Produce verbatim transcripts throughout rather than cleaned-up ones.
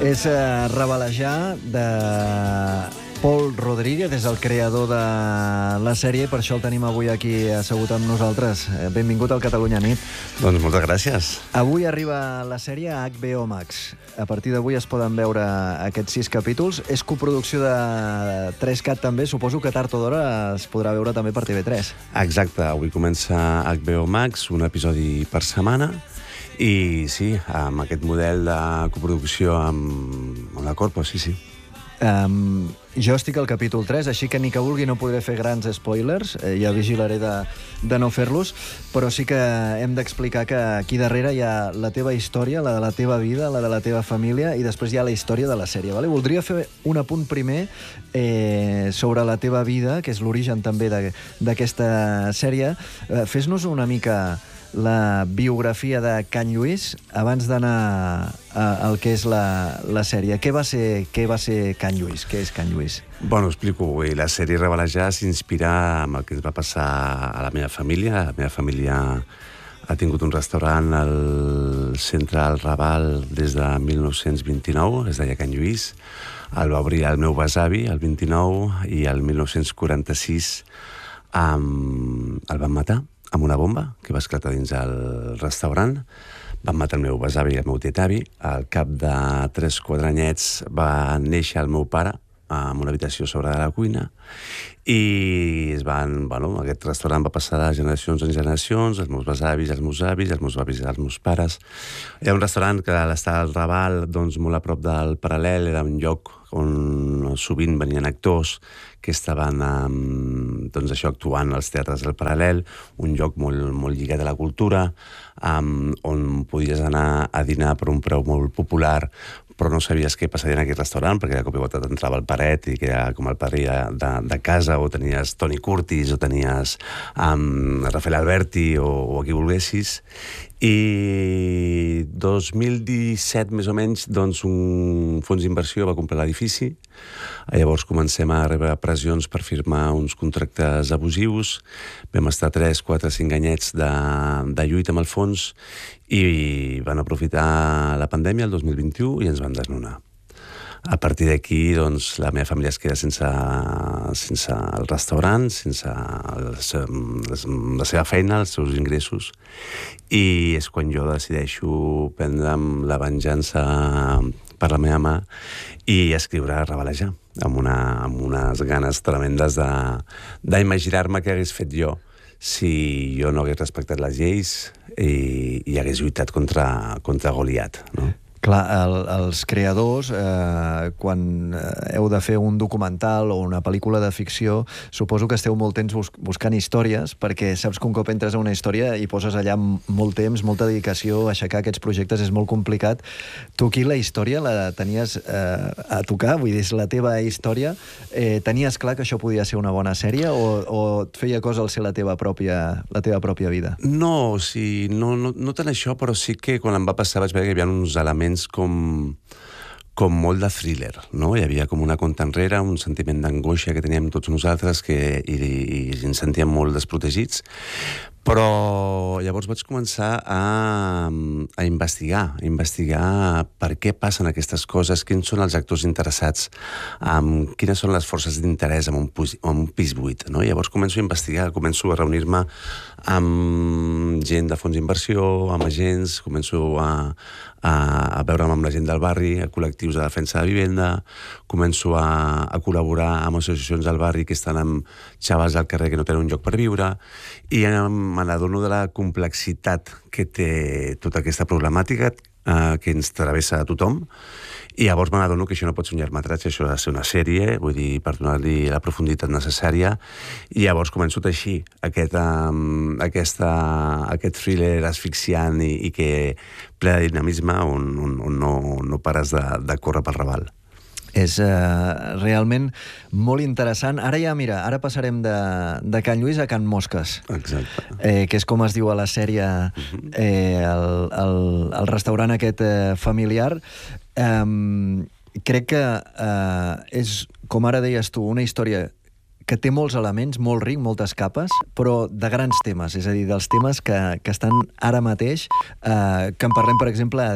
És uh, Revelejar, de Pol Rodríguez, és el creador de la sèrie, per això el tenim avui aquí assegut amb nosaltres. Benvingut al Catalunya Nit. Doncs moltes gràcies. Avui arriba la sèrie a H B O Max. A partir d'avui es poden veure aquests sis capítols. És coproducció de tres cat també. Suposo que tard o d'hora es podrà veure també per T V tres. Exacte. Avui comença H B O Max, un episodi per setmana. I sí, amb aquest model de coproducció amb, amb la Corpo, sí, sí. Um, jo estic al capítol tres, així que ni que vulgui no podré fer grans spoilers, eh, ja vigilaré de, de no fer-los, però sí que hem d'explicar que aquí darrere hi ha la teva història, la de la teva vida, la de la teva família, i després hi ha la història de la sèrie. Vale? Voldria fer un apunt primer eh, sobre la teva vida, que és l'origen també d'aquesta sèrie. Eh, Fes-nos una mica la biografia de Can Lluís abans d'anar al que és la, la sèrie. Què va ser, què va ser Can Lluís? Què és Can Lluís? Bueno, explico. La sèrie Revelejar s'inspira en el que ens va passar a la meva família. La meva família ha tingut un restaurant al centre del Raval des de mil nou-cents vint-i-nou, es deia Can Lluís. El va obrir el meu besavi, el vint-i-nou, i el mil nou-cents quaranta-sis um, el van matar amb una bomba que va esclatar dins el restaurant. Van matar el meu besavi i el meu tietavi. Al cap de tres, quatre anyets va néixer el meu pare en una habitació sobre de la cuina i es van, bueno, aquest restaurant va passar de generacions en generacions, els meus besavis, els meus avis, els meus avis i els meus pares. Era un restaurant que a l'estar al Raval, doncs molt a prop del Paral·lel, era un lloc on sovint venien actors que estaven um, doncs això, actuant als teatres del Paral·lel, un lloc molt, molt lligat a la cultura, um, on podies anar a dinar per un preu molt popular, però no sabies què passaria en aquest restaurant, perquè de cop i volta t'entrava el paret i que era com el padrí de, de casa, o tenies Toni Curtis, o tenies um, Rafael Alberti, o, o a qui volguessis. I dos mil disset, més o menys, doncs un fons d'inversió va comprar l'edifici. Llavors comencem a rebre pressions per firmar uns contractes abusius. Vam estar tres, quatre, cinc anyets de, de lluita amb el fons i van aprofitar la pandèmia el dos mil vint-i-u i ens van desnonar. A partir d'aquí, doncs, la meva família es queda sense, sense el restaurant, sense els, les, la seva feina, els seus ingressos, i és quan jo decideixo prendre la venjança per la meva mà i escriure Revelejar, amb, una, amb unes ganes tremendes d'imaginar-me què hagués fet jo si jo no hagués respectat les lleis i, i hagués lluitat contra, contra Goliat, no? Clar, el, els creadors, eh, quan heu de fer un documental o una pel·lícula de ficció, suposo que esteu molt temps bus buscant històries, perquè saps que un cop entres a una història i poses allà molt temps, molta dedicació, aixecar aquests projectes és molt complicat. Tu aquí la història la tenies eh, a tocar, vull dir, és la teva història. Eh, tenies clar que això podia ser una bona sèrie o, o et feia cosa al ser la teva pròpia, la teva pròpia vida? No, sí, no, no, no tant això, però sí que quan em va passar vaig veure que hi havia uns elements com, com molt de thriller, no? Hi havia com una compta enrere, un sentiment d'angoixa que teníem tots nosaltres que, i, i ens sentíem molt desprotegits, però llavors vaig començar a, a investigar, a investigar per què passen aquestes coses, quins són els actors interessats, um, quines són les forces d'interès en un, en un pis buit, no? Llavors començo a investigar, començo a reunir-me amb gent de fons d'inversió, amb agents, començo a, a, a veure'm amb la gent del barri, a col·lectius de defensa de vivenda, començo a, a col·laborar amb associacions del barri que estan amb xavals al carrer que no tenen un lloc per viure, i me n'adono de la complexitat que té tota aquesta problemàtica eh, que ens travessa a tothom, i llavors me n'adono que això no pot ser un llargmetratge, això ha de ser una sèrie, vull dir, per donar-li la profunditat necessària, i llavors començo a teixir aquest, um, aquesta, aquest thriller asfixiant i, i que ple de dinamisme on, on, on no, no pares de, de córrer pel Raval. És uh, realment molt interessant. Ara ja, mira, ara passarem de, de Can Lluís a Can Mosques. Exacte. Eh, que és com es diu a la sèrie, eh, el, el, el restaurant aquest eh, familiar. Um, crec que uh, és, com ara deies tu, una història que té molts elements, molt ric, moltes capes, però de grans temes, és a dir, dels temes que, que estan ara mateix, eh, que en parlem, per exemple,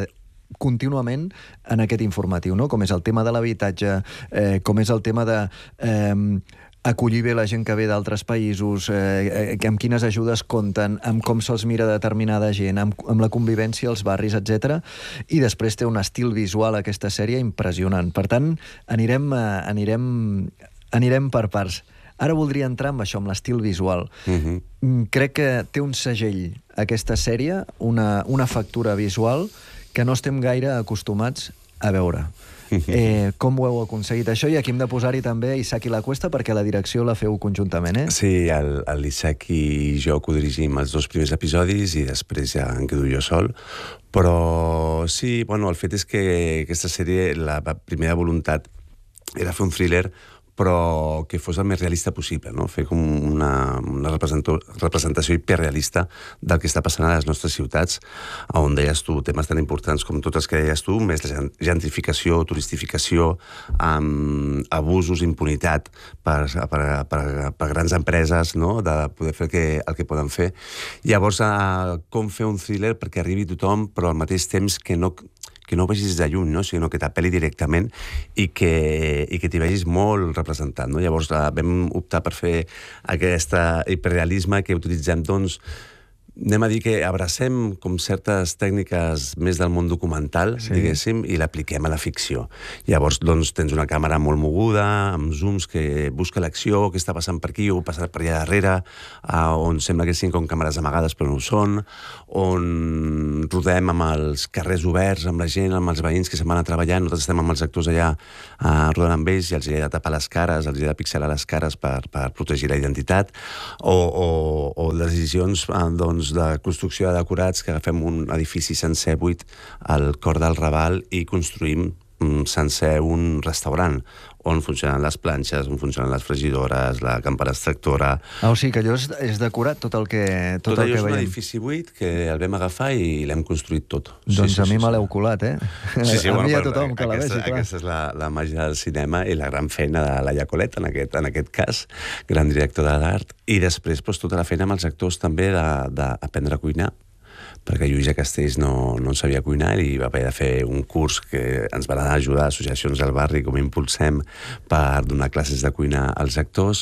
contínuament en aquest informatiu, no? Com és el tema de l'habitatge, eh, com és el tema de... Eh, acollir bé la gent que ve d'altres països, eh, amb quines ajudes compten, amb com se'ls mira determinada gent, amb, amb la convivència als barris, etcètera. I després té un estil visual, aquesta sèrie, impressionant. Per tant, anirem, eh, anirem, anirem per parts. Ara voldria entrar amb això, amb l'estil visual. Uh-huh. Crec que té un segell, aquesta sèrie, una, una factura visual que no estem gaire acostumats a veure. Eh, com ho heu aconseguit això? I aquí hem de posar-hi també Isaac i la Cuesta, perquè la direcció la feu conjuntament, eh? Sí, l'Isaac i jo codirigim els dos primers episodis i després ja en quedo jo sol. Però sí, bueno, el fet és que aquesta sèrie, la primera voluntat era fer un thriller però que fos el més realista possible, no? Fer com una, una representació hiperrealista del que està passant a les nostres ciutats, on deies tu temes tan importants com tots els que deies tu, més la gentrificació, turistificació, um, abusos, impunitat per, per, per, per grans empreses, no? De poder fer el que, el que poden fer. Llavors, uh, com fer un thriller perquè arribi tothom, però al mateix temps que no... que no ho vegis de lluny, no? Sinó que t'apel·li directament i que, i que t'hi vegis molt representat, no? Llavors vam optar per fer aquest hiperrealisme que utilitzem, doncs, anem a dir que abracem com certes tècniques més del món documental, sí, diguéssim, i l'apliquem a la ficció. Llavors, doncs, tens una càmera molt moguda, amb zooms que busca l'acció, què està passant per aquí o passant per allà darrere, uh, on sembla que siguin com càmeres amagades però no ho són, on rodem amb els carrers oberts, amb la gent, amb els veïns que se'n van a treballar, nosaltres estem amb els actors allà uh, rodant amb ells i els he de tapar les cares, els he de pixelar les cares per, per protegir la identitat, o, o, o decisions, uh, doncs, de construcció de decorats, que agafem un edifici sencer buit al cor del Raval i construïm sencer un restaurant on funcionen les planxes, on funcionen les fregidores, la campana extractora... Ah, o sigui que allò és, és decorat, tot el que tot, tot el que allò és veiem. Un edifici buit que el vam agafar i l'hem construït tot. Doncs sí, sí, a mi sí, me sí. l'heu colat, eh? Sí, sí, a bueno, mi a però tothom que la aquesta, vegi, clar. Aquesta és la, la màgia del cinema i la gran feina de Laia Colet, en aquest, en aquest cas, gran directora d'art, i després doncs, tota la feina amb els actors també d'aprendre a cuinar, perquè Lluïsa Castells no, no en sabia cuinar i va haver de fer un curs que ens van ajudar a associacions del barri com Impulsem per donar classes de cuina als actors,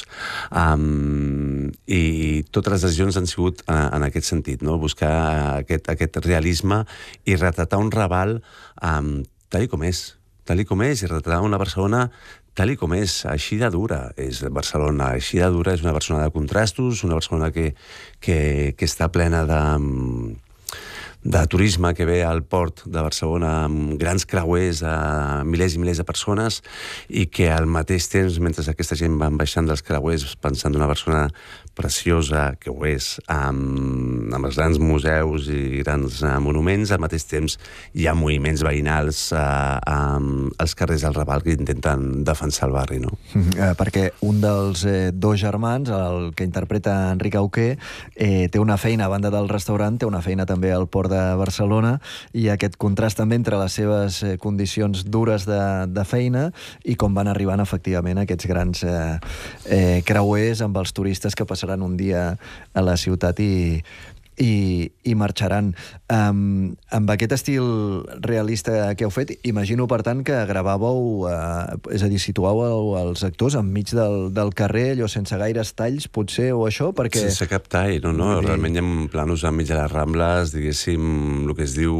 um, i totes les decisions han sigut uh, en aquest sentit, no? Buscar aquest, aquest realisme i retratar un Raval um, tal i com és, tal i com és, i retratar una Barcelona tal i com és, així de dura és Barcelona, així de dura, és una Barcelona de contrastos, una Barcelona que, que, que està plena de... de turisme que ve al port de Barcelona amb grans creuers a milers i milers de persones i que al mateix temps, mentre aquesta gent van baixant dels creuers pensant en una Barcelona preciosa, que ho és, amb, amb els grans museus i grans uh, monuments, al mateix temps hi ha moviments veïnals uh, um, als carrers del Raval que intenten defensar el barri, no? Mm, eh, perquè un dels eh, dos germans, el que interpreta Enric Auqué, eh, té una feina a banda del restaurant, té una feina també al port de de Barcelona, i aquest contrast també entre les seves eh, condicions dures de, de feina i com van arribant efectivament aquests grans eh, eh, creuers amb els turistes que passaran un dia a la ciutat i, i, i marxaran. Um, amb aquest estil realista que heu fet, imagino, per tant, que gravàveu, uh, és a dir, situàveu els actors enmig del, del carrer, allò sense gaires talls, potser, o això, perquè... Sense cap tall, no, no, realment hi ha planos enmig de les Rambles, diguéssim, el que es diu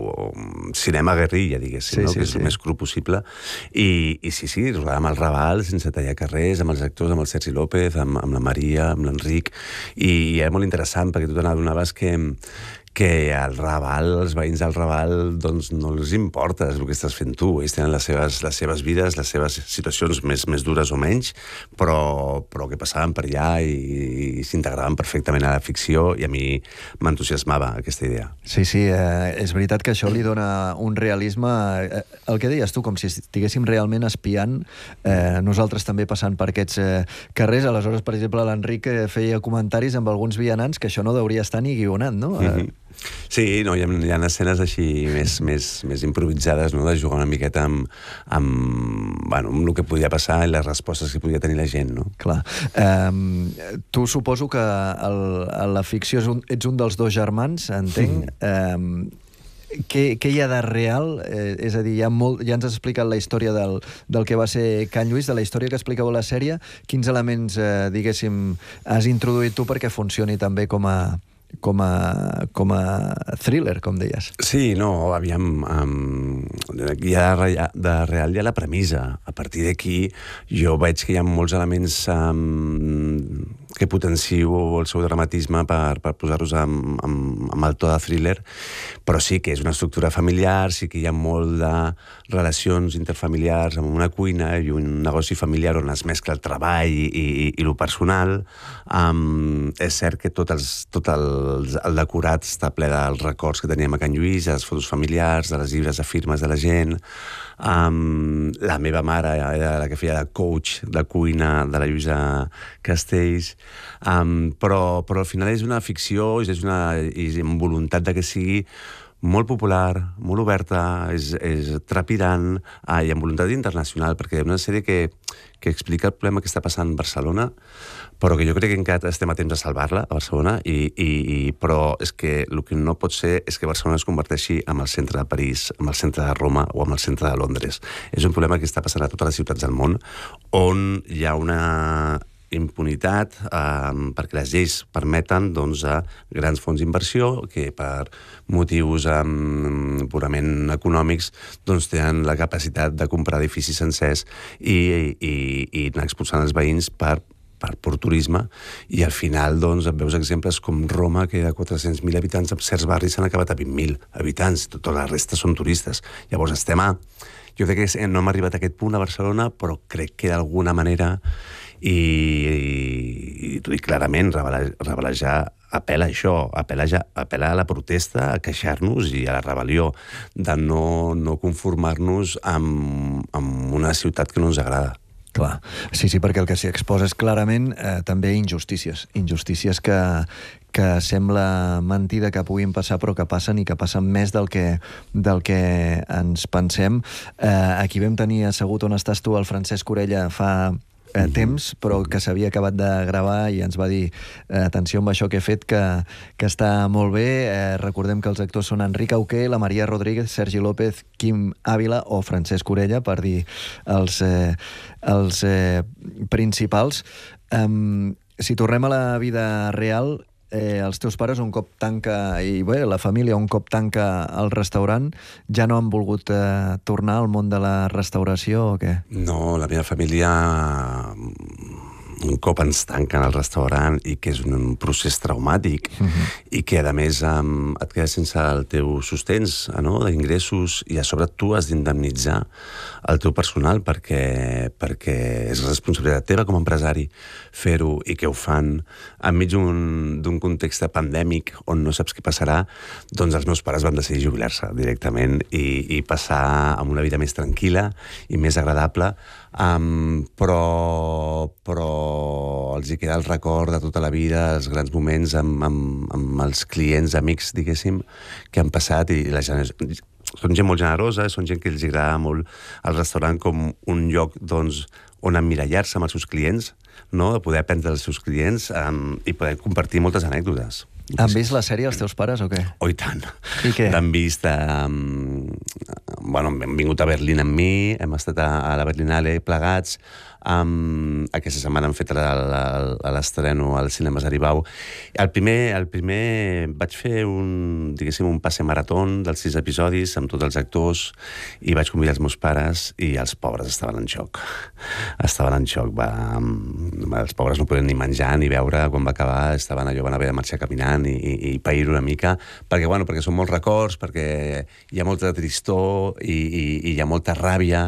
cinema guerrilla, diguéssim, sí, no? Sí, que és sí. el més cru possible, i, i sí, sí, rodàvem el Raval sense tallar carrers, amb els actors, amb el Sergi López, amb, amb la Maria, amb l'Enric, i, i era molt interessant, perquè tu t'adonaves que que al Raval, els veïns del Raval, doncs no els importa el que estàs fent tu. Ells tenen les seves, les seves vides, les seves situacions més, més dures o menys, però, però que passaven per allà i, i s'integraven perfectament a la ficció, i a mi m'entusiasmava aquesta idea. Sí, sí, eh, és veritat que això li dona un realisme, eh, el que deies tu, com si estiguéssim realment espiant, eh, nosaltres també passant per aquests eh, carrers. Aleshores, per exemple, l'Enric eh, feia comentaris amb alguns vianants que això no hauria estar ni guionat, no? Mm-hmm. Sí, no, hi ha, hi ha escenes així més, més, més improvisades, no? De jugar una miqueta amb, amb, bueno, amb el que podia passar i les respostes que podia tenir la gent, no? Clar. Um, tu suposo que el, la ficció és un, ets un dels dos germans, entenc. Mm. Um, què, què hi ha de real? Eh, és a dir, hi ha molt, ja ens has explicat la història del, del que va ser Can Lluís, de la història que explicava la sèrie. Quins elements, eh, diguéssim, has introduït tu perquè funcioni també com a, com a, com a thriller, com deies? Sí, no, aviam, um, hi ha de, de real hi ha la premissa. A partir d'aquí jo veig que hi ha molts elements um, que potencio el seu dramatisme per, per posar-los amb, amb, amb el to de thriller, però sí que és una estructura familiar, sí que hi ha molt de relacions interfamiliars amb una cuina i un negoci familiar on es mescla el treball i, i, i el personal. Um, és cert que tot, els, tot el, el decorat està ple dels records que teníem a Can Lluís, de les fotos familiars, de les llibres de firmes de la gent. Um, la meva mare era la que feia de coach de cuina de la Lluïsa Castells, um, però, però al final és una ficció, és una és amb voluntat de que sigui molt popular, molt oberta, és, és trepidant, ah, i amb voluntat internacional, perquè és una sèrie que, que explica el problema que està passant a Barcelona, però que jo crec que encara estem a temps de salvar-la, a Barcelona, i, i, i, però és que el que no pot ser és que Barcelona es converteixi en el centre de París, en el centre de Roma o en el centre de Londres. És un problema que està passant a totes les ciutats del món, on hi ha una impunitat eh, perquè les lleis permeten doncs, a grans fons d'inversió que per motius eh, purament econòmics doncs, tenen la capacitat de comprar edificis sencers i, i, i anar expulsant els veïns per per pur turisme, i al final doncs, veus exemples com Roma, que de quatre-cents mil habitants, en certs barris s'han acabat a vint mil habitants, tota la resta són turistes. Llavors estem a... Jo crec que no hem arribat a aquest punt a Barcelona, però crec que d'alguna manera, i, i, i t'ho dic clarament, Rebel·lejar apel·la a això, apel·la, apel·la a la protesta, a queixar-nos i a la rebel·lió, de no, no conformar-nos amb, amb una ciutat que no ens agrada. Clar, sí, sí, perquè el que s'hi exposa és clarament eh, també injustícies, injustícies que, que sembla mentida que puguin passar, però que passen i que passen més del que, del que ens pensem. Eh, aquí vam tenir assegut on estàs tu, el Francesc Orella, fa Eh, temps, però que s'havia acabat de gravar i ens va dir, eh, atenció amb això que he fet, que, que està molt bé. Eh, recordem que els actors són Enric Auqué, la Maria Rodríguez, Sergi López, Quim Ávila o Francesc Orella, per dir els, eh, els eh, principals. Um, si tornem a la vida real, eh, els teus pares un cop tanca, i bé, la família un cop tanca el restaurant, ja no han volgut eh, tornar al món de la restauració o què? No, la meva família un cop ens tanquen el restaurant, i que és un procés traumàtic, uh-huh. i que a més um, et quedes sense el teu sostens, no? d'ingressos, i a sobre tu has d'indemnitzar el teu personal perquè, perquè és responsabilitat teva com a empresari fer-ho, i que ho fan enmig d'un context pandèmic on no saps què passarà. Doncs els meus pares van decidir jubilar-se directament i, i passar a una vida més tranquil·la i més agradable, um, però, però els hi queda el record de tota la vida, els grans moments amb, amb, amb els clients, amics, diguéssim, que han passat, i la gent... Són gent molt generosa, són gent que els agrada molt el restaurant com un lloc doncs, on emmirallar-se amb els seus clients, no? De poder aprendre dels seus clients um, i poder compartir moltes anècdotes. Han vist la sèrie els teus pares o què? Oh, i tant. I què? L'han vist... Um, bueno, hem vingut a Berlín amb mi, hem estat a, a la Berlinale plegats, um, aquesta setmana hem fet l'estreno al Cinemes Aribau. El primer, el primer vaig fer un, diguéssim, un passe maratón dels sis episodis amb tots els actors, i vaig convidar els meus pares, i els pobres estaven en xoc. Estaven en xoc. Va, els pobres no podien ni menjar ni beure. Quan va acabar estaven allò, van haver de marxar caminant i, i, i pair una mica, perquè, bueno, perquè són molts records, perquè hi ha molta tristor i, i, i hi ha molta ràbia,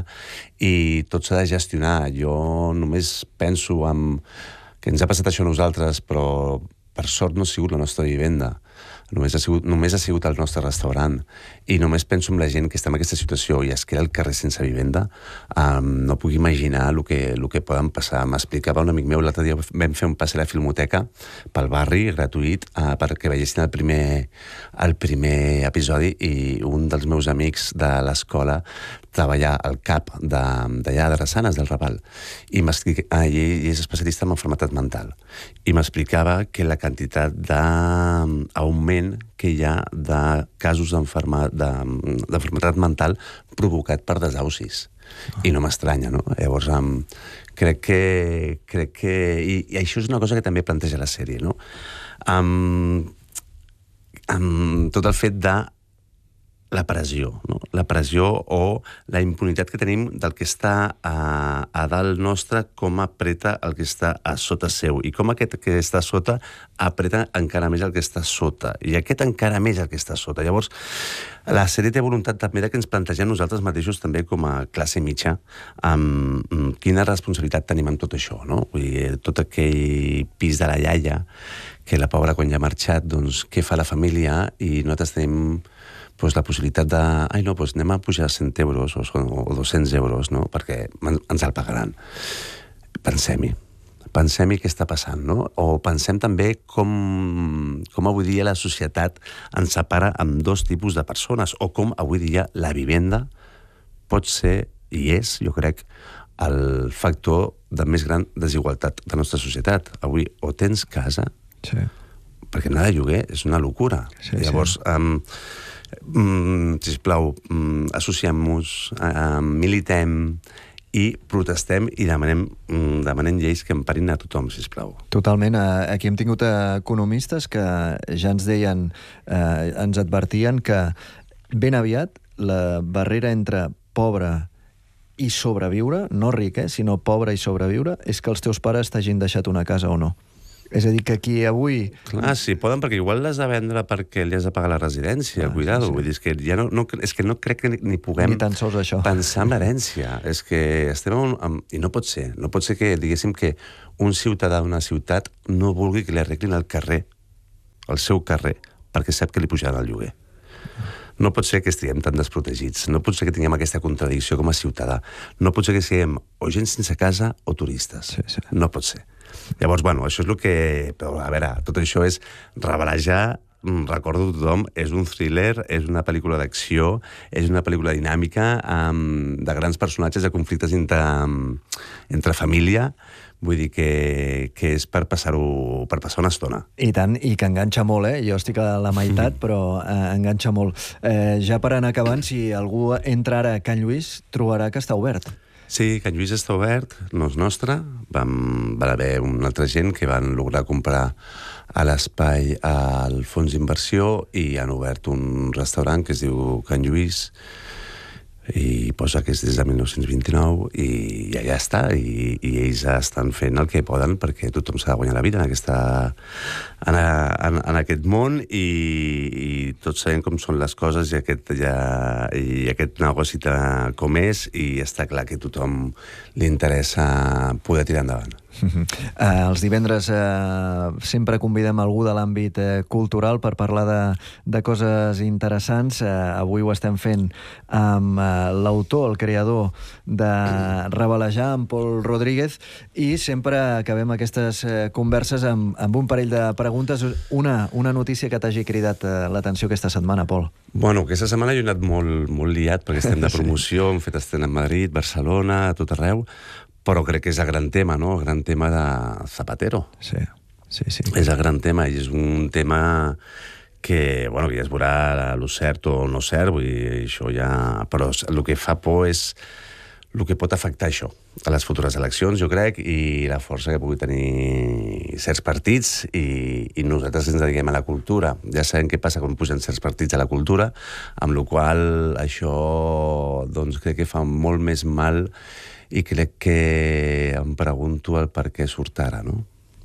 i tot s'ha de gestionar. Jo només penso en que ens ha passat això a nosaltres, però per sort no ha sigut la nostra vivenda. Només ha sigut, només ha sigut el nostre restaurant, i només penso en la gent que està en aquesta situació i es queda al carrer sense vivenda. Um, no puc imaginar el que, el que poden passar. M'explicava un amic meu, l'altre dia vam fer un passe a la Filmoteca pel barri, gratuït, uh, perquè veiessin el primer, el primer episodi, i un dels meus amics de l'escola treballa al CAP d'allà de Drassanes, del Raval, i, ah, i ell és especialista en malalties mental, i m'explicava que la quantitat d'augment augment que hi ha de casos d'enfermetat mental provocat per desaucis. I no m'estranya, no? Llavors, um, crec que... Crec que i, I això és una cosa que també planteja la sèrie, no? Um, um, tot el fet de la pressió, no? La pressió o la impunitat que tenim del que està a, a dalt nostre, com apreta el que està a sota seu, i com aquest que està a sota apreta encara més el que està sota, i aquest encara més el que està sota. Llavors, la sèrie té voluntat també de que ens plantegem nosaltres mateixos també com a classe mitja amb quina responsabilitat tenim amb tot això, no? Vull dir, tot aquell pis de la iaia, que la pobra quan ja ha marxat, doncs què fa la família? I nosaltres tenim pues, la possibilitat de... Ai, no, pues anem a pujar cent euros o, o dos-cents euros, no? Perquè ens el pagaran. Pensem-hi. Pensem-hi què està passant, no? O pensem també com, com avui dia la societat ens separa amb dos tipus de persones, o com avui dia la vivenda pot ser, i és, jo crec, el factor de més gran desigualtat de la nostra societat. Avui o tens casa, sí, perquè anar de lloguer és una locura. Sí, llavors... Sí. Um, Mm, sisplau, mm, associem-nos, uh, militem i protestem i demanem, mm, demanem lleis que emparin a tothom, sisplau. Totalment. Aquí hem tingut economistes que ja ens deien, eh, ens advertien que ben aviat la barrera entre pobre i sobreviure, no ric, eh, sinó pobre i sobreviure, és que els teus pares t'hagin deixat una casa o no. És a dir, que aquí avui... Clar, sí, poden, perquè igual l'has de vendre perquè li has de pagar la residència, ah, cuidado. Sí, sí. Vull dir, és que, ja no, no, és que no crec que ni, ni puguem ni tan sols això. Pensar en l'herència. És que estem en, en... I no pot ser. No pot ser que, diguéssim, que un ciutadà d'una ciutat no vulgui que li arreglin el carrer, el seu carrer, perquè sap que li pujaran el lloguer. No pot ser que estiguem tan desprotegits. No pot ser que tinguem aquesta contradicció com a ciutadà. No pot ser que siguem o gent sense casa o turistes. Sí, sí. No pot ser. Llavors, bueno, això és el que... Però, a veure, tot això és rebel·lejar, recordo tothom, és un thriller, és una pel·lícula d'acció, és una pel·lícula dinàmica, um, de grans personatges, de conflictes entre, entre família, vull dir que, que és per passar-ho, per passar una estona. I tant, i que enganxa molt, eh? Jo estic a la meitat, mm. però eh, enganxa molt. Eh, ja per anar acabant, si algú entra ara a Can Lluís, trobarà que està obert. Sí, Can Lluís està obert, no és nostre. Vam, va haver una altra gent que van lograr comprar a l'espai al fons d'inversió i han obert un restaurant que es diu Can Lluís i posa que és des de mil nou-cents vint-i-nou i allà està, i, i ells estan fent el que poden perquè tothom s'ha de guanyar la vida en, aquesta, en, en, en aquest món i, i tots sabem com són les coses i aquest, ja, i aquest negoci com és i està clar que a tothom li interessa poder tirar endavant. Uh-huh. Uh, els divendres uh, sempre convidem algú de l'àmbit uh, cultural per parlar de, de coses interessants. Uh, avui ho estem fent amb uh, l'autor, el creador de Rebel·lejar, en Pol Rodríguez, i sempre acabem aquestes uh, converses amb, amb un parell de preguntes. Una, una notícia que t'hagi cridat uh, l'atenció aquesta setmana, Pol. Bueno, aquesta setmana jo he anat molt, molt liat perquè estem de promoció, sí. Hem fet estrena a Madrid, Barcelona, a tot arreu, però crec que és el gran tema, no? El gran tema de Zapatero. Sí, sí, sí. És el gran tema, i és un tema que, bueno, que ja es veurà lo cert o no cert, vull dir, això ja... Però el que fa por és el que pot afectar això a les futures eleccions, jo crec, i la força que pugui tenir certs partits, i, i nosaltres ens dediquem a la cultura. Ja sabem què passa quan pugen certs partits a la cultura, amb la qual cosa això, doncs, crec que fa molt més mal i crec que em pregunto el per què surt ara, no?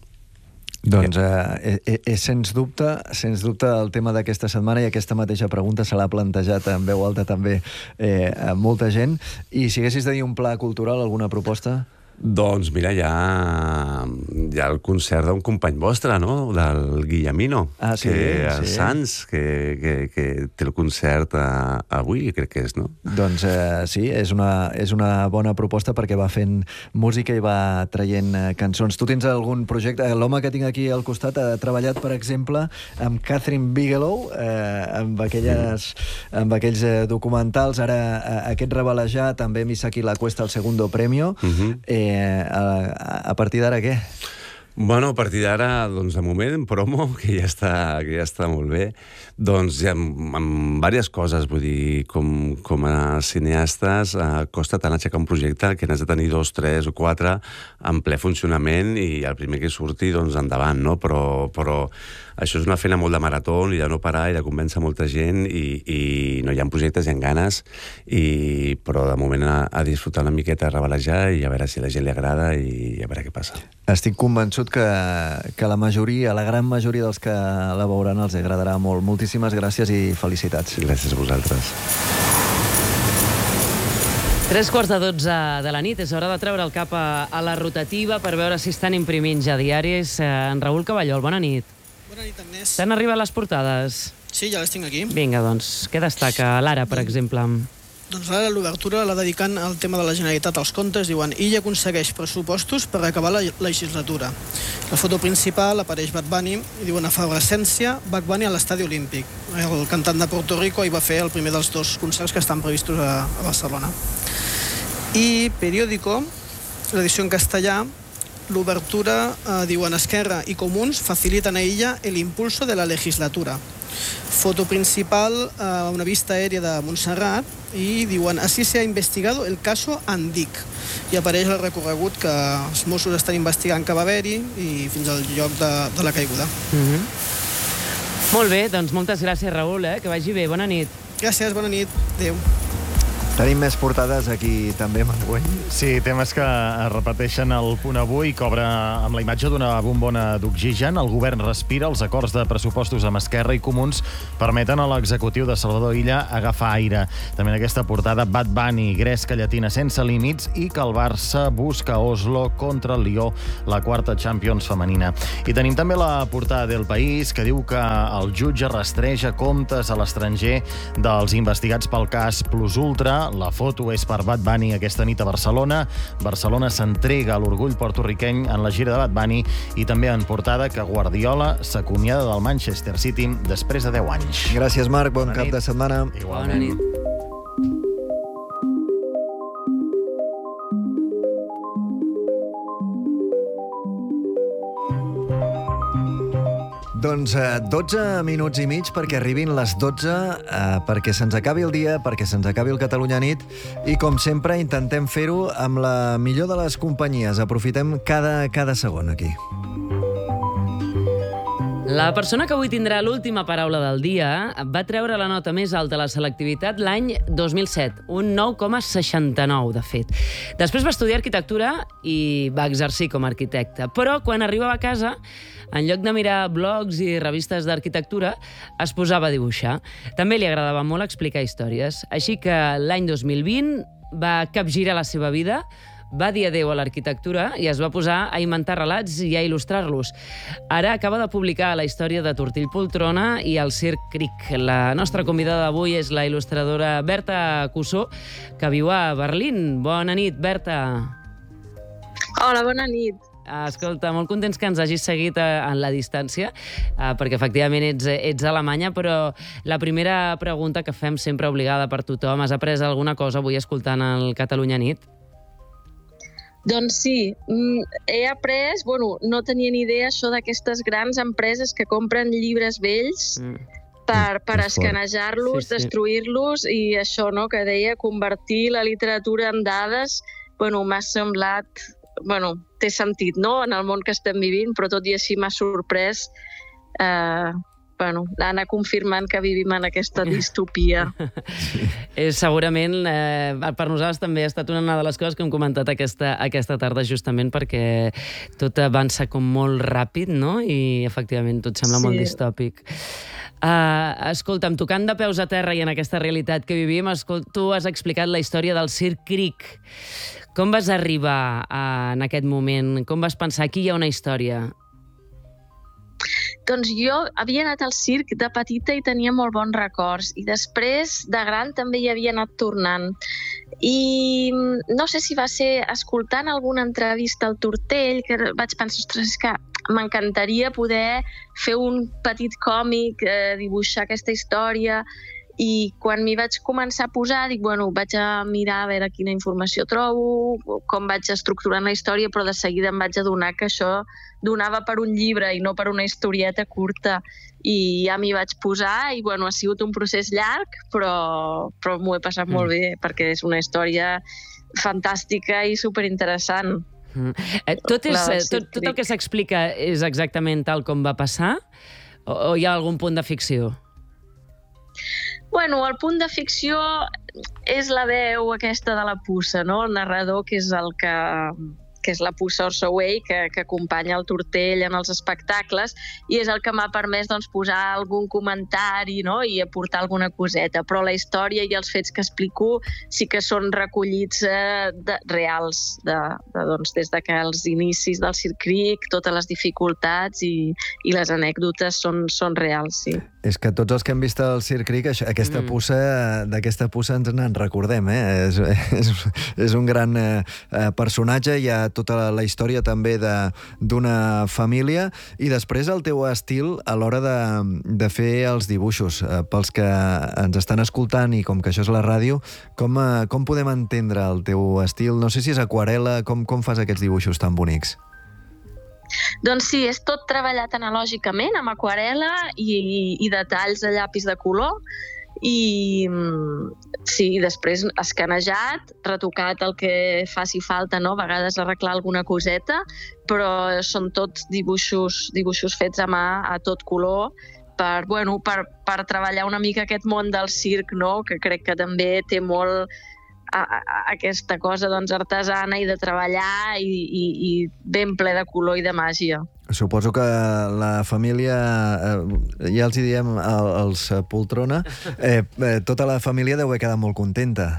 Doncs eh, és, és sens dubte, sens dubte el tema d'aquesta setmana, i aquesta mateixa pregunta se l'ha plantejat en veu alta també eh, a molta gent. I si haguessis de dir un pla cultural, alguna proposta? Doncs mira, hi ha, hi ha el concert d'un company vostre, no? Del Guillemino, ah, sí, que, sí. Sants, que, que, que té el concert a, avui, crec que és, no? Doncs eh, sí, és una, és una bona proposta perquè va fent música i va traient eh, cançons. Tu tens algun projecte? L'home que tinc aquí al costat ha treballat, per exemple, amb Catherine Bigelow, eh, amb, aquelles, amb aquells eh, documentals. Ara eh, aquest Rebel·lejar, també Misaki La Cuesta, el segundo premio. Uh-huh. eh, a, a partir d'ara què? Bueno, a partir d'ara, doncs, de moment, promo, que ja està, que ja està molt bé, doncs, ja, amb, amb diverses coses, vull dir, com, com a cineastes, eh, costa tant aixecar un projecte que n'has de tenir dos, tres o quatre en ple funcionament i el primer que surti, doncs, endavant, no? Però, però això és una feina molt de marató i de no parar i de convèncer molta gent i, i no hi ha projectes, hi ha ganes, i, però de moment a, a disfrutar una miqueta, a revelejar i a veure si a la gent li agrada i a veure què passa. Estic convençut que, que la majoria, la gran majoria dels que la veuran els agradarà molt. Moltíssimes gràcies i felicitats. Gràcies a vosaltres. Tres quarts de dotze de la nit, és hora de treure el cap a, a la rotativa per veure si estan imprimint ja diaris. Eh, en Raül Caballol, bona nit. Bona nit, Agnès. T'han arribat les portades? Sí, ja les tinc aquí. Vinga, doncs, què destaca l'Ara, per exemple? Doncs ara l'obertura la dediquen al tema de la Generalitat als comptes. Diuen, Illa aconsegueix pressupostos per acabar la legislatura. La foto principal apareix Bad Bunny i diuen effervescència, Bad Bunny a l'estadi olímpic. El cantant de Puerto Rico hi va fer el primer dels dos concerts que estan previstos a, a Barcelona. I Periódico, l'edició en castellà, l'obertura, eh, diuen Esquerra i Comuns faciliten a Illa el impulso de la legislatura. Foto principal, eh, una vista aèria de Montserrat i diuen, así se ha investigado el caso Andic. I apareix el recorregut que els Mossos estan investigant que va haver-hi i fins al lloc de, de la caiguda. Mm-hmm. Molt bé, doncs moltes gràcies, Raül, eh? Que vagi bé. Bona nit. Gràcies, bona nit. Adéu. Tenim més portades aquí també, Manguell. Sí, temes que es repeteixen al Punt Avui, que obre amb la imatge d'una bombona d'oxigen. El govern respira, els acords de pressupostos amb Esquerra i Comuns permeten a l'executiu de Salvador Illa agafar aire. També en aquesta portada, Bad Bunny, gresca llatina sense límits i que el Barça busca Oslo contra el Lió, la quarta Champions femenina. I tenim també la portada del País, que diu que el jutge rastreja comptes a l'estranger dels investigats pel cas Plus Ultra. La foto és per Bad Bunny aquesta nit a Barcelona. Barcelona s'entrega a l'orgull porto-riqueny en la gira de Bad Bunny i també en portada que Guardiola s'acomiada del Manchester City després de deu anys. Gràcies, Marc. Bon cap de setmana. Bona nit. Doncs eh, dotze minuts i mig perquè arribin les dotze, eh, perquè se'ns acabi el dia, perquè se'ns acabi el Catalunya Nit i, com sempre, intentem fer-ho amb la millor de les companyies. Aprofitem cada, cada segon aquí. La persona que avui tindrà l'última paraula del dia va treure la nota més alta a la selectivitat l'any dos mil set, un nou coma seixanta-nou, de fet. Després va estudiar arquitectura i va exercir com a arquitecte. Però quan arribava a casa, en lloc de mirar blogs i revistes d'arquitectura, es posava a dibuixar. També li agradava molt explicar històries. Així que l'any dos mil vint va capgirar la seva vida, va dir adéu a l'arquitectura i es va posar a inventar relats i a il·lustrar-los. Ara acaba de publicar la història de Tortell Poltrona i el Circ Cric. La nostra convidada d'avui és la il·lustradora Berta Cussó, que viu a Berlín. Bona nit, Berta. Hola, bona nit. Escolta, molt contents que ens hagis seguit en la distància, perquè efectivament ets, ets alemanya, però la primera pregunta que fem sempre obligada per tothom, has après alguna cosa avui escoltant el Catalunya Nit? Doncs sí, he après, bueno, no tenia ni idea això d'aquestes grans empreses que compren llibres vells mm. per, per escanejar-los, sí, sí. destruir-los, i això, no?, que deia convertir la literatura en dades, bueno, m'ha semblat, bueno, té sentit, no?, en el món que estem vivint, però tot i així m'ha sorprès eh, bueno, anar confirmant que vivim en aquesta distopia. És segurament, eh, per nosaltres també ha estat una de les coses que hem comentat aquesta, aquesta tarda, justament perquè tot avança com molt ràpid, no? I efectivament tot sembla sí. molt distòpic. Uh, escolta'm, tocant de peus a terra i en aquesta realitat que vivim, escolta, tu has explicat la història del Circ Cric. Com vas arribar a, en aquest moment? Com vas pensar? Aquí hi ha una història. Doncs jo havia anat al circ de petita i tenia molt bons records, i després de gran també hi havia anat tornant. I no sé si va ser escoltant alguna entrevista al Tortell que vaig pensar, ostres, és que m'encantaria poder fer un petit còmic, eh, dibuixar aquesta història, I quan m'hi vaig començar a posar, dic, bueno, vaig a mirar a veure quina informació trobo, com vaig estructurant la història, però de seguida em vaig adonar que això donava per un llibre i no per una historieta curta. I ja m'hi vaig posar i, bueno, ha sigut un procés llarg, però, però m'ho he passat mm. molt bé, perquè és una història fantàstica i superinteressant. Mm. Eh, tot, és, eh, tot, tot el que s'explica és exactament tal com va passar? O, o hi ha algun punt de ficció? Bueno, el punt de ficció és la veu aquesta de la puça, no? El narrador, que és el que... que és la puça Orso Way, que, que acompanya el Tortell en els espectacles, i és el que m'ha permès doncs, posar algun comentari, no? I aportar alguna coseta. Però la història i els fets que explico sí que són recollits eh, de, reals, de, de, doncs, des de que els inicis del Circ Cric, totes les dificultats i, i les anècdotes són, són reals, sí. És que tots els que hem vist el Circ Cric, aquesta mm. puça, d'aquesta puça ens en recordem, eh? És, és, és un gran eh, personatge, hi ha tota la història també d'una família, i després el teu estil a l'hora de, de fer els dibuixos. Eh, pels que ens estan escoltant, i com que això és la ràdio, com, eh, com podem entendre el teu estil? No sé si és aquarel·la, com, com fas aquests dibuixos tan bonics? Doncs sí, és tot treballat analògicament, amb aquarel·la i, i, i detalls de llapis de color. I sí, després escanejat, retocat el que faci falta, no? A vegades arreglar alguna coseta, però són tots dibuixos, dibuixos fets a mà, a tot color, per, bueno, per, per treballar una mica aquest món del circ, no? Que crec que també té molt a, a, aquesta cosa doncs, artesana i de treballar i, i, i ben ple de color i de màgia. Suposo que la família, eh, ja els hi diem els Poltrona, eh, eh, tota la família deu haver quedat molt contenta.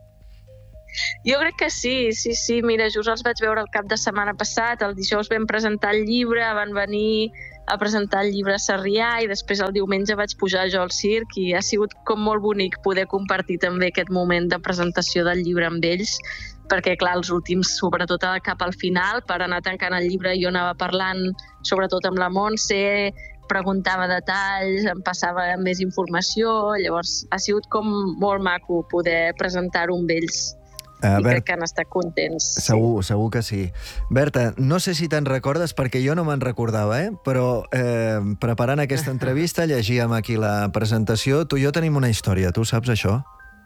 Jo crec que sí, sí, sí. Mira, just els vaig veure el cap de setmana passat, el dijous vam presentar el llibre, van venir a presentar el llibre a Sarrià i després el diumenge vaig pujar jo al circ i ha sigut com molt bonic poder compartir també aquest moment de presentació del llibre amb ells, perquè, clar, els últims, sobretot cap al final, per anar tancant el llibre, jo anava parlant, sobretot amb la Montse, preguntava detalls, em passava més informació, llavors ha sigut com molt maco poder presentar-ho amb ells. Uh, I crec que han estat contents. Segur, sí. segur que sí. Berta, no sé si te'n recordes, perquè jo no me'n recordava, eh? però eh, preparant aquesta entrevista llegíem aquí la presentació. Tu i jo tenim una història, tu saps això?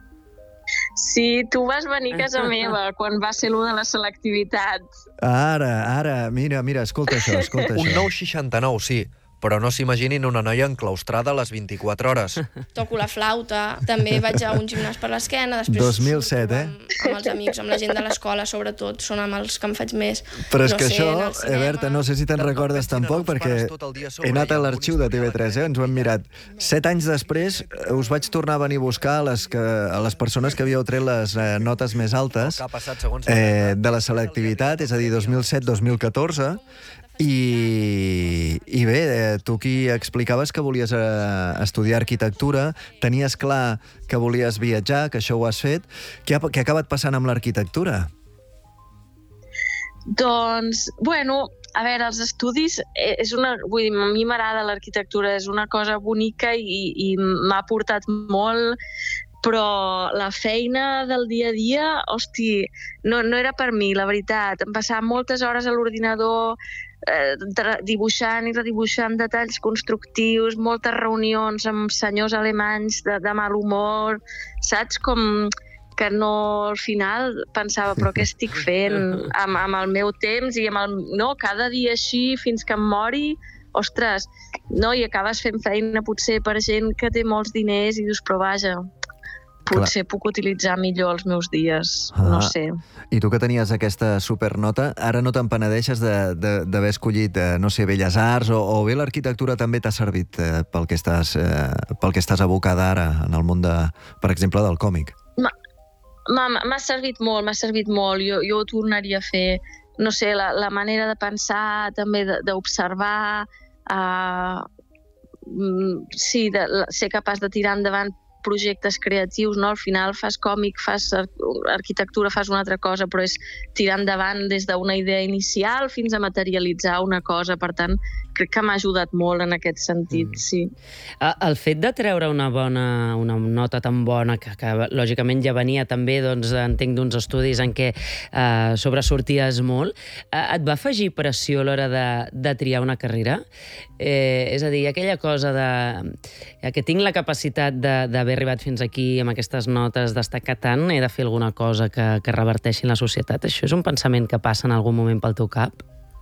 Sí, tu vas venir a casa meva quan va ser l'u de la selectivitat. Ara, ara, mira, mira, escolta això, escolta això. Un nou seixanta-nou, sí, però no s'imaginin una noia enclaustrada a les vint-i-quatre hores. Toco la flauta, també vaig a un gimnàs per l'esquena, després dos mil set, eh? amb, amb els amics, amb la gent de l'escola, sobretot, són amb els que em faig més. Però és no que sé, això, eh, Berta, no sé si te'n recordes tampoc, perquè he anat a l'arxiu de T V tres, eh? Ens ho hem mirat. Set anys després us vaig tornar a venir a buscar a les, que, a les persones que havíeu tret les eh, notes més altes eh, de la selectivitat, és a dir, dos mil set dos mil catorze, I, i bé, eh, tu aquí explicaves que volies eh, estudiar arquitectura, tenies clar que volies viatjar, que això ho has fet. Què ha, què ha acabat passant amb l'arquitectura? Doncs, bueno, a veure, els estudis, és una, vull dir, a mi m'agrada l'arquitectura, és una cosa bonica i, i m'ha portat molt, però la feina del dia a dia, hosti, no, no era per mi, la veritat. Em passava moltes hores a l'ordinador eh, dibuixant i redibuixant detalls constructius, moltes reunions amb senyors alemanys de, de mal humor, saps? Com que no, al final pensava, però què estic fent amb, amb el meu temps i amb el... No, cada dia així fins que em mori, ostres, no, i acabes fent feina potser per gent que té molts diners i dius, però vaja, potser Clar. puc utilitzar millor els meus dies, ah. no sé. I tu que tenies aquesta supernota, ara no te'n penedeixes d'haver escollit, eh, no sé, Belles Arts, o, o bé l'arquitectura també t'ha servit eh, pel, que estàs, eh, pel que estàs abocada ara en el món, de, per exemple, del còmic? M'ha servit molt, m'ha servit molt. Jo, jo ho tornaria a fer. No sé, la, la manera de pensar, també d'observar, uh, sí, de, ser capaç de tirar endavant projectes creatius, no? Al final fas còmic, fas arquitectura, fas una altra cosa, però és tirar endavant des d'una idea inicial fins a materialitzar una cosa. Per tant, crec que m'ha ajudat molt en aquest sentit, mm. sí. El fet de treure una bona, una nota tan bona, que, que lògicament ja venia també, doncs, entenc, d'uns estudis en què eh, sobresorties molt, eh, et va afegir pressió a l'hora de, de triar una carrera? Eh, és a dir, aquella cosa de ja que tinc la capacitat d'haver arribat fins aquí amb aquestes notes, destacar tant, he de fer alguna cosa que, que reverteixi en la societat. Això és un pensament que passa en algun moment pel teu cap?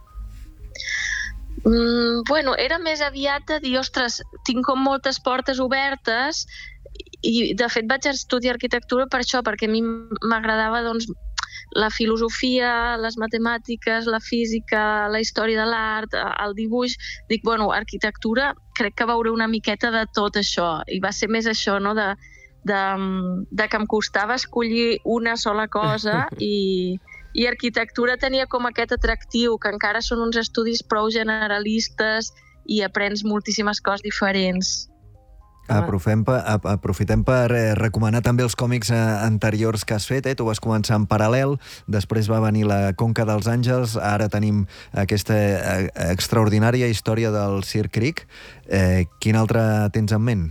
Mm, bueno, era més aviat de dir, ostres, tinc com moltes portes obertes i, de fet, vaig estudiar arquitectura per això, perquè a mi m'agradava, doncs, la filosofia, les matemàtiques, la física, la història de l'art, el dibuix. Dic, bueno, arquitectura crec que veuré una miqueta de tot això. I va ser més això, no?, de, de, de que em costava escollir una sola cosa i, i arquitectura tenia com aquest atractiu, que encara són uns estudis prou generalistes i aprens moltíssimes coses diferents. Aprofitem per, aprofitem per recomanar també els còmics anteriors que has fet. Eh? Tu vas començar en Paral·lel, després va venir La Conca dels Àngels, ara tenim aquesta extraordinària història del Sir Creek. Eh, quin altre tens en ment?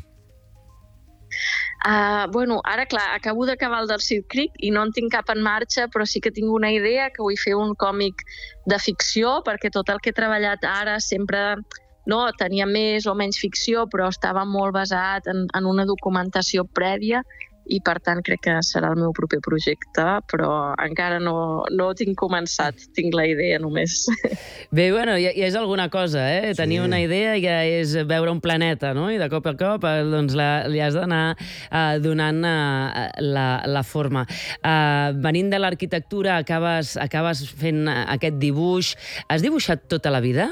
Uh, bueno, ara, clar, acabo d'acabar el del Sir Creek i no en tinc cap en marxa, però sí que tinc una idea, que vull fer un còmic de ficció, perquè tot el que he treballat ara sempre... No, tenia més o menys ficció, però estava molt basat en, en una documentació prèvia i, per tant, crec que serà el meu proper projecte, però encara no, no tinc començat, tinc la idea només. Bé, bueno, ja, ja és alguna cosa, eh? Sí. Tenir una idea ja és veure un planeta, no? I de cop a cop doncs, la, li has d'anar uh, donant uh, la, la forma. Uh, venint de l'arquitectura, acabes, acabes fent aquest dibuix. Has dibuixat tota la vida?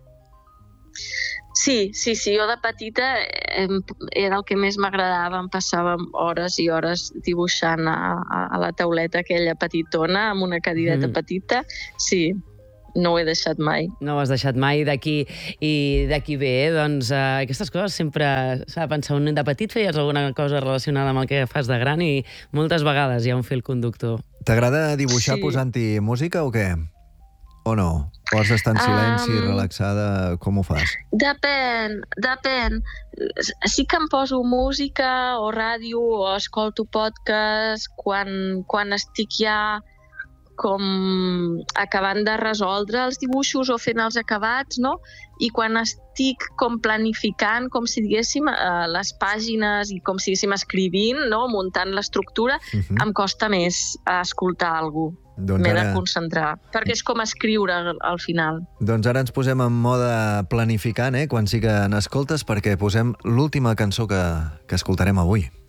Sí, sí, sí, jo de petita era el que més m'agradava, em passava hores i hores dibuixant a, a la tauleta aquella petitona, amb una cadireta mm. petita, sí, no ho he deixat mai. No ho has deixat mai, d'aquí i d'aquí ve, eh? Doncs uh, aquestes coses sempre s'ha de pensar, un de petit feies alguna cosa relacionada amb el que fas de gran i moltes vegades hi ha un fil conductor. T'agrada dibuixar Sí. posant-hi música o què? O no? O has d'estar en silenci, Um, relaxada? Com ho fas? Depèn, depèn. Sí que em poso música o ràdio o escolto podcast quan, quan estic ja com acabant de resoldre els dibuixos o fent els acabats, no? I quan estic com planificant, com si diguéssim, eh, les pàgines i com si diguéssim escrivint, no? Muntant l'estructura, uh-huh. em costa més escoltar alguna cosa. Doncs M'he ara... de concentrar, perquè és com escriure al final. Doncs ara ens posem en mode planificant, eh? Quan sí que n'escoltes, perquè posem l'última cançó que, que escoltarem avui.